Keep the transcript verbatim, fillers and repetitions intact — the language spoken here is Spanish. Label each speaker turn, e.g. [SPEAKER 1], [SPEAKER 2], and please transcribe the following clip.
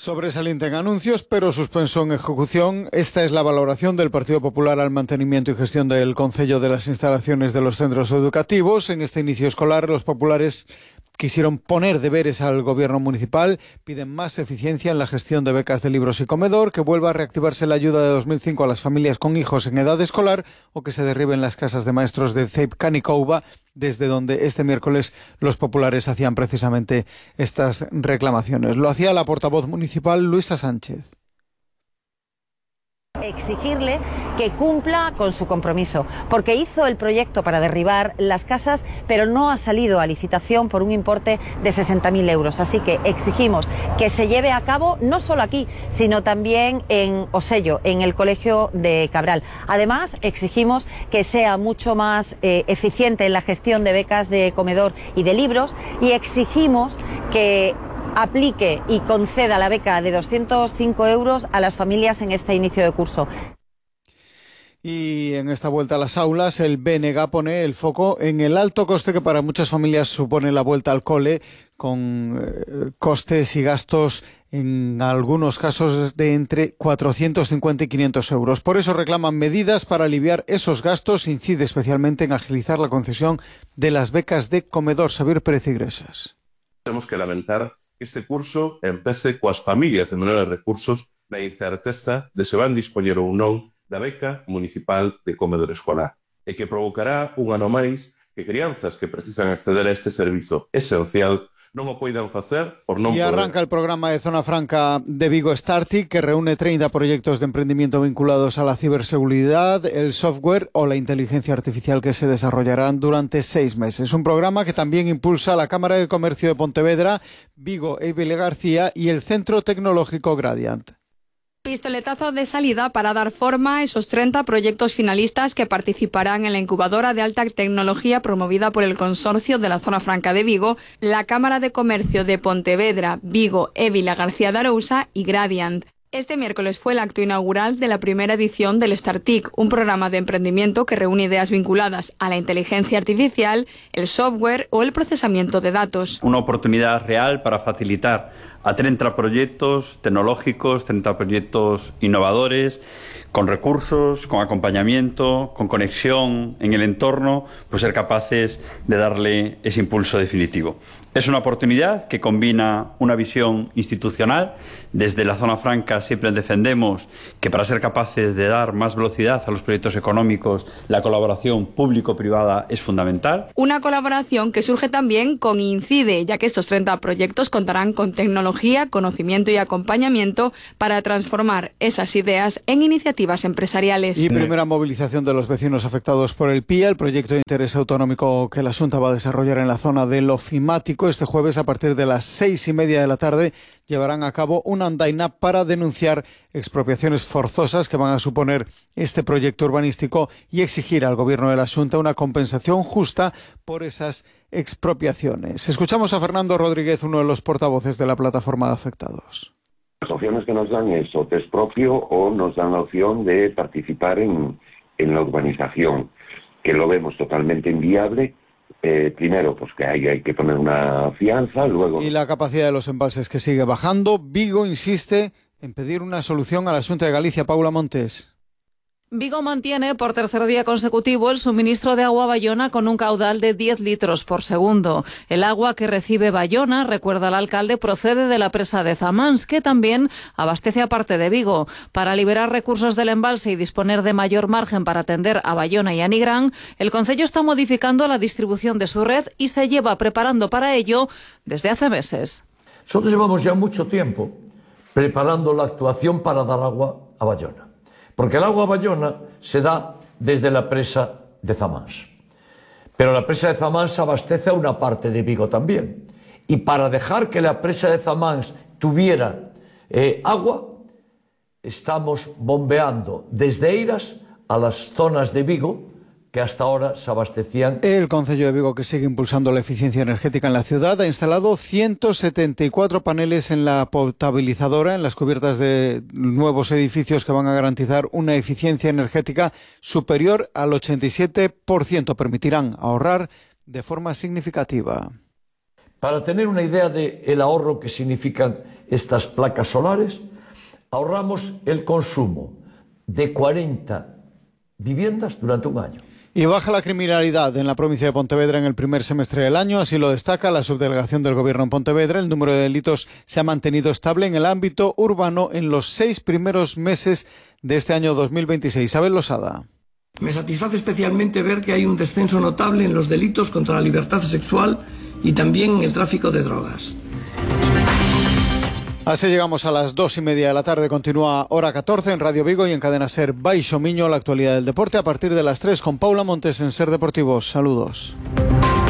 [SPEAKER 1] Sobresaliente en anuncios, pero suspenso en ejecución. Esta es la valoración del Partido Popular al mantenimiento y gestión del concello de las instalaciones de los centros educativos. En este inicio escolar, los populares quisieron poner deberes al gobierno municipal, piden más eficiencia en la gestión de becas de libros y comedor, que vuelva a reactivarse la ayuda de dos mil cinco a las familias con hijos en edad escolar o que se derriben las casas de maestros de Ceip Canicouba, desde donde este miércoles los populares hacían precisamente estas reclamaciones. Lo hacía la portavoz municipal Luisa Sánchez.
[SPEAKER 2] Exigirle que cumpla con su compromiso, porque hizo el proyecto para derribar las casas, pero no ha salido a licitación por un importe de sesenta mil euros. Así que exigimos que se lleve a cabo no solo aquí, sino también en Osello, en el Colegio de Cabral. Además, exigimos que sea mucho más eh, eficiente en la gestión de becas de comedor y de libros, y exigimos que aplique y conceda la beca de doscientos cinco euros a las familias en este inicio de curso.
[SPEAKER 1] Y en esta vuelta a las aulas, el B N G pone el foco en el alto coste que para muchas familias supone la vuelta al cole, con eh, costes y gastos en algunos casos de entre cuatrocientos cincuenta y quinientos euros. Por eso reclaman medidas para aliviar esos gastos. Incide especialmente en agilizar la concesión de las becas de comedor. Xavier Pérez Iglesias.
[SPEAKER 3] Tenemos que lamentar que este curso empece coas familias de menores recursos na incerteza de se van dispoñer ou non da beca municipal de comedor escolar, e que provocará un ano máis que crianzas que precisan acceder a este servizo esencial non o poidan facer por non
[SPEAKER 1] poder. Y arranca el programa de Zona Franca de Vigo Startic, que reúne treinta proyectos de emprendimiento vinculados a la ciberseguridad, el software o la inteligencia artificial que se desarrollarán durante seis meses. Un programa que también impulsa la Cámara de Comercio de Pontevedra, Vigo e Vile García y el Centro Tecnológico Gradiant.
[SPEAKER 4] Pistoletazo de salida para dar forma a esos treinta proyectos finalistas que participarán en la incubadora de alta tecnología promovida por el Consorcio de la Zona Franca de Vigo, la Cámara de Comercio de Pontevedra, Vigo e Vila García de Arousa y Gradiant. Este miércoles fue el acto inaugural de la primera edición del StarTIC, un programa de emprendimiento que reúne ideas vinculadas a la inteligencia artificial, el software o el procesamiento de datos.
[SPEAKER 5] Una oportunidad real para facilitar a treinta proyectos tecnológicos, treinta proyectos innovadores, con recursos, con acompañamiento, con conexión en el entorno, pues ser capaces de darle ese impulso definitivo. Es una oportunidad que combina una visión institucional. Desde la Zona Franca siempre defendemos que para ser capaces de dar más velocidad a los proyectos económicos, la colaboración público-privada es fundamental.
[SPEAKER 4] Una colaboración que surge también con INCIDE, ya que estos treinta proyectos contarán con tecnología, conocimiento y acompañamiento para transformar esas ideas en iniciativas empresariales.
[SPEAKER 1] Y primera movilización de los vecinos afectados por el P I A, el proyecto de interés autonómico que la Xunta va a desarrollar en la zona del Ofimático. Este jueves, a partir de las seis y media de la tarde, llevarán a cabo una andaina para denunciar expropiaciones forzosas que van a suponer este proyecto urbanístico y exigir al gobierno de la Xunta una compensación justa por esas expropiaciones. Escuchamos a Fernando Rodríguez, uno de los portavoces de la plataforma de afectados.
[SPEAKER 6] Las opciones que nos dan es o te expropio o nos dan la opción de participar en, en la urbanización, que lo vemos totalmente inviable. Eh, primero, pues que hay, hay que poner una fianza, luego...
[SPEAKER 1] Y la capacidad de los embalses que sigue bajando. Vigo insiste en pedir una solución a la Xunta de Galicia. Paula Montes.
[SPEAKER 7] Vigo mantiene por tercer día consecutivo el suministro de agua a Bayona con un caudal de diez litros por segundo. El agua que recibe Bayona, recuerda el alcalde, procede de la presa de Zamans, que también abastece a parte de Vigo. Para liberar recursos del embalse y disponer de mayor margen para atender a Bayona y a Nigrán, el concello está modificando la distribución de su red y se lleva preparando para ello desde hace meses.
[SPEAKER 8] Nosotros llevamos ya mucho tiempo preparando la actuación para dar agua a Bayona. Porque el agua a Bayona se da desde la presa de Zamans. Pero la presa de Zamans abastece a una parte de Vigo también. Y para dejar que la presa de Zamans tuviera eh, agua, estamos bombeando desde Eiras a las zonas de Vigo que hasta ahora se abastecían.
[SPEAKER 1] El concello de Vigo, que sigue impulsando la eficiencia energética en la ciudad, ha instalado ciento setenta y cuatro paneles en la potabilizadora, en las cubiertas de nuevos edificios que van a garantizar una eficiencia energética superior al ochenta y siete por ciento. Permitirán ahorrar de forma significativa.
[SPEAKER 8] Para tener una idea del ahorro que significan estas placas solares, ahorramos el consumo de cuarenta viviendas durante un año.
[SPEAKER 1] Y baja la criminalidad en la provincia de Pontevedra en el primer semestre del año, así lo destaca la subdelegación del Gobierno en Pontevedra. El número de delitos se ha mantenido estable en el ámbito urbano en los seis primeros meses de este año dos mil veintiséis. Isabel Losada.
[SPEAKER 9] Me satisface especialmente ver que hay un descenso notable en los delitos contra la libertad sexual y también en el tráfico de drogas.
[SPEAKER 1] Así llegamos a las dos y media de la tarde. Continúa Hora catorce en Radio Vigo y en Cadena Ser Baixo Miño, la actualidad del deporte a partir de las tres con Paula Montes en Ser Deportivos. Saludos.